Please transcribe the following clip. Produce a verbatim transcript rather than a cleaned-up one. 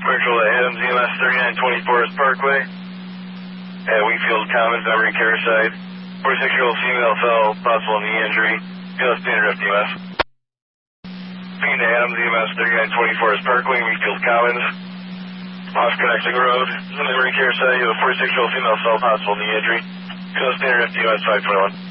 Control to Adams, E M S thirty-nine twenty Forest Parkway. At Wheatfield Commons, Memory Care Side. forty-six-year-old female fell, possible knee injury. Feel standard F D M S. Speaking to Adams, E M S thirty-nine twenty Forest Parkway, Wheatfield Commons. Off connecting road. Memory Care Side, you have a forty-six-year-old female fell, possible knee injury. Feel standard F D M S five twenty-one.